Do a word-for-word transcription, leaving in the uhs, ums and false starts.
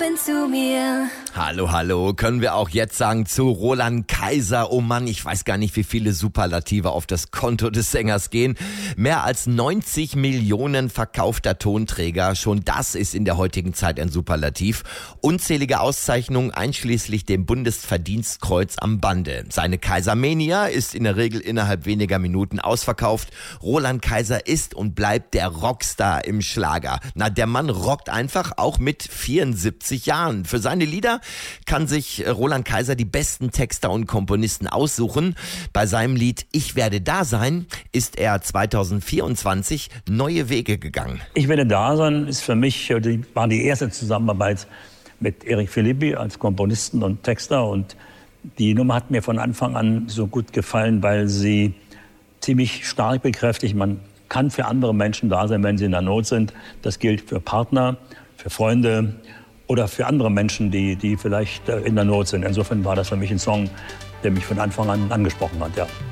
zu mir. Hallo, hallo. Können wir auch jetzt sagen zu Roland Kaiser. Oh Mann, ich weiß gar nicht, wie viele Superlative auf das Konto des Sängers gehen. Mehr als neunzig Millionen verkaufter Tonträger. Schon das ist in der heutigen Zeit ein Superlativ. Unzählige Auszeichnungen, einschließlich dem Bundesverdienstkreuz am Bande. Seine Kaisermania ist in der Regel innerhalb weniger Minuten ausverkauft. Roland Kaiser ist und bleibt der Rockstar im Schlager. Na, der Mann rockt einfach, auch mit vierundsiebzig Jahren. Für seine Lieder kann sich Roland Kaiser die besten Texter und Komponisten aussuchen. Bei seinem Lied Ich werde da sein ist er zweitausendvierundzwanzig neue Wege gegangen. Ich werde da sein ist für mich, die, war die erste Zusammenarbeit mit Eric Philippi als Komponisten und Texter. Und die Nummer hat mir von Anfang an so gut gefallen, weil sie ziemlich stark bekräftigt, man kann für andere Menschen da sein, wenn sie in der Not sind. Das gilt für Partner, für Freunde oder für andere Menschen, die, die vielleicht in der Not sind. Insofern war das für mich ein Song, der mich von Anfang an angesprochen hat, ja.